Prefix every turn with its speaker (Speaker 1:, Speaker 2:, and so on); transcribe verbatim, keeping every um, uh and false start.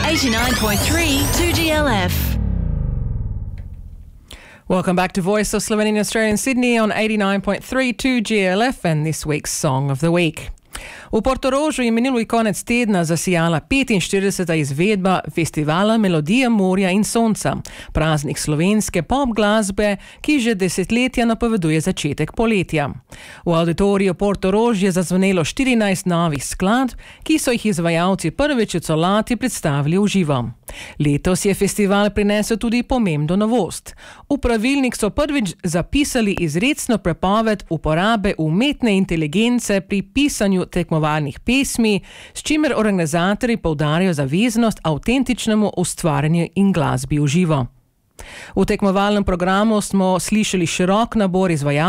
Speaker 1: eighty-nine point three two G L F.
Speaker 2: Welcome back to Voice of Slovenia in Australia in Sydney on eighty-nine point three two G L F and this week's Song of the Week. V Portorožu je minuli konec tedna zasijala petinštirideseta izvedba festivala Melodija morja in sonca, praznik slovenske pop glasbe, ki že desetletja napoveduje začetek poletja. V auditoriju Portorož je zazvonelo štirinajst novih skladb, ki so jih izvajalci prvič v celoti predstavili v živo. Letos je festival prinesel tudi pomembno novost. V pravilnik so prvič zapisali izrecno prepoved uporabe umetne inteligence pri pisanju tekmovalnih pesmi, s čimer organizatorji poudarjajo zaveznost avtentičnemu ustvarjanju in glasbi v živo. V tekmovalnem programu smo slišali širok nabor izvajalcev